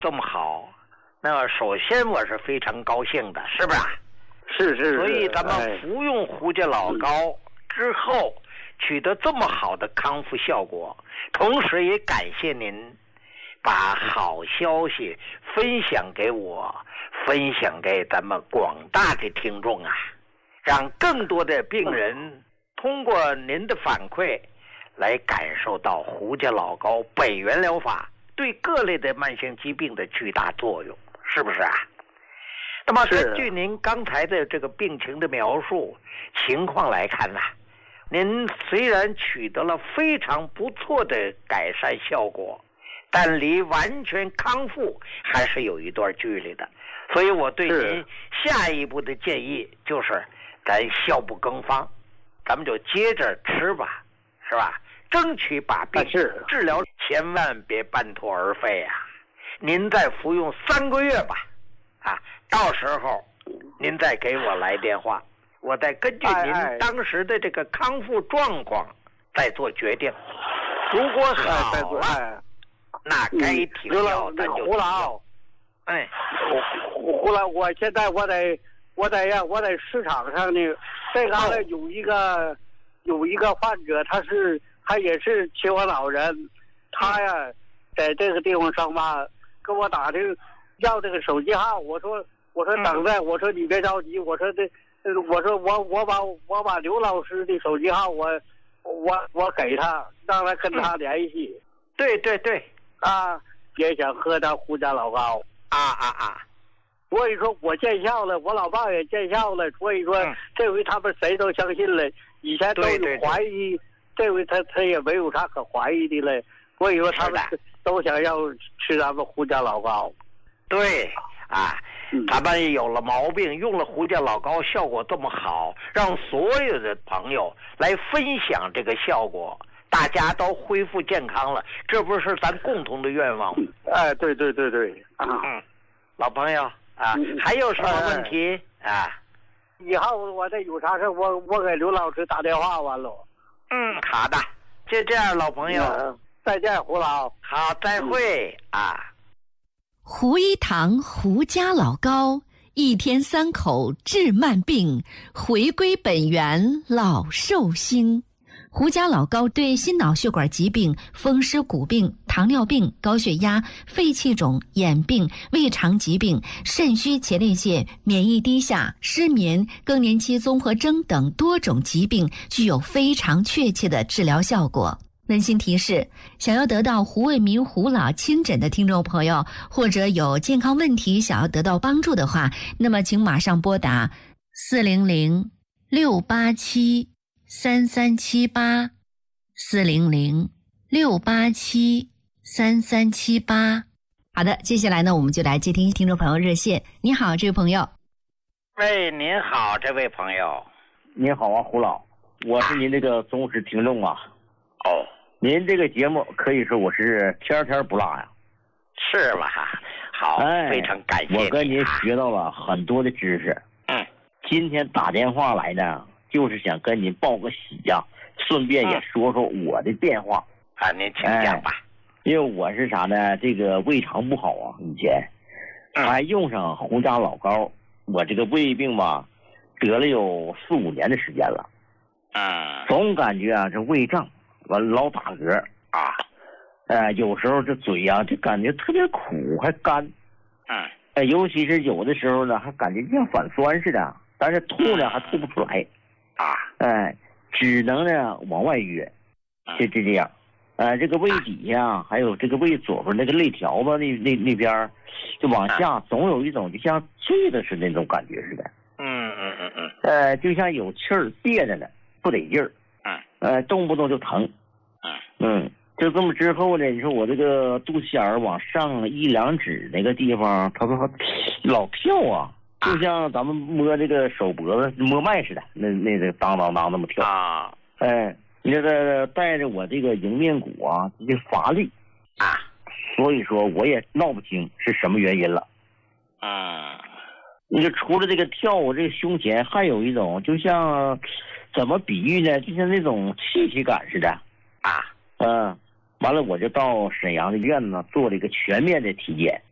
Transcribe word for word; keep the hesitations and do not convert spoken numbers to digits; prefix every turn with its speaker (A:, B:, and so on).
A: 这么好，那么首先我是非常高兴的，是不是？
B: 是是。
A: 所以咱们服用胡家老膏之后，取得这么好的康复效果，同时也感谢您把好消息分享给我，分享给咱们广大的听众啊，让更多的病人通过您的反馈来感受到胡家老膏本源疗法对各类的慢性疾病的巨大作用，是不是啊？那么根据您刚才的这个病情的描述情况来看呢、啊，您虽然取得了非常不错的改善效果，但离完全康复还是有一段距离的。所以我对您下一步的建议就是，咱效不更方，咱们就接着吃吧，是吧？争取把病治疗，千万别半途而废啊！您再服用三个月吧，啊，到时候您再给我来电话，我再根据您当时的这个康复状况再做决定。如果好了，那该停药咱就停药。哎，
B: 胡胡老，我现在我在我在呀，我在市场上呢，这嘎达有一个有一个患者，他是他也是秦皇老人，他呀在这个地方上班，跟我打听要这个手机号，我说我说等着，我说你别着急，我说这我说我我把我把刘老师的手机号我我我给他，让他跟他联系。
A: 嗯、对对对，
B: 啊，也想喝点胡家老膏。
A: 啊啊啊！
B: 所以说我见效了，我老爸也见效了，所以说、嗯、这回他们谁都相信了，以前都有怀疑，对对对，这回他他也没有啥可怀疑的了，所以说他们都想要吃咱们胡家老膏。
A: 对啊，嗯、咱们有了毛病，用了胡家老膏，效果这么好，让所有的朋友来分享这个效果。大家都恢复健康了，这不是咱共同的愿望吗？
B: 哎，对对对对，啊、
A: 嗯，老朋友啊，嗯、还有什么问题、哎、啊？
B: 以后我再有啥事，我我给刘老师打电话完了。
A: 嗯，好的，就这样，老朋友，
B: 嗯、再见，胡老。
A: 好，再会、嗯、啊。
C: 胡一堂胡家老膏，一天三口治慢病，回归本源老寿星。胡家老膏对心脑血管疾病、风湿骨病、糖尿病、高血压、肺气肿、眼病、胃肠疾病、肾虚前列腺、免疫低下、失眠、更年期综合征等多种疾病具有非常确切的治疗效果。温馨提示，想要得到胡卫民胡老亲诊的听众朋友，或者有健康问题想要得到帮助的话，那么请马上拨打四零零六八七三三七八四零零六八七三三七八。好的，接下来呢，我们就来接听听众朋友热线。你好，这位朋友。
A: 喂，您好，这位朋友。
D: 您好啊，胡老，我是您这个忠实听众啊。
A: 哦，
D: 您这个节目可以说我是天天不落呀。
A: 是吧？好，哎、非常感谢你、啊。
D: 我跟您学到了很多的知识。
A: 嗯，
D: 今天打电话来呢，就是想跟您报个喜呀、啊，顺便也说说我的变化、
A: 嗯、啊，您请讲吧、哎。
D: 因为我是啥呢？这个胃肠不好啊，以前、嗯、还用上胡家老膏，我这个胃病吧，得了有四五年的时间了。
A: 嗯，
D: 总感觉啊，这胃胀，完老打嗝
A: 啊，
D: 呃，有时候这嘴啊，就感觉特别苦，还干。
A: 嗯，
D: 呃，尤其是有的时候呢，还感觉像反酸似的。但是吐呢还吐不出来，
A: 啊，
D: 哎，只能呢往外约，就就这样，呃，这个胃底下还有这个胃左边那个肋条子那那那边，就往下总有一种就像坠的似的那种感觉似的，
A: 嗯嗯嗯嗯，
D: 呃，就像有气儿憋着呢，不得劲儿，
A: 嗯，
D: 呃，动不动就疼，
A: 嗯
D: 嗯，就这么之后呢，你说我这个肚脐眼儿往上一两指那个地方，他说老跳啊。就像咱们摸这个手脖子摸脉似的，那那个当当当那么跳
A: 啊！
D: 哎，那个带着我这个迎面骨啊，这乏力
A: 啊，
D: 所以说我也闹不清是什么原因了。
A: 嗯，
D: 你就除了这个跳，我这个胸前还有一种，就像怎么比喻呢？就像那种气息感似的
A: 啊。
D: 嗯，完了我就到沈阳的医院呢做了一个全面的体检。